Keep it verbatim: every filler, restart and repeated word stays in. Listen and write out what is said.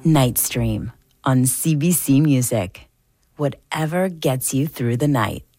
Night Stream on C B C Music. Whatever gets you through the night.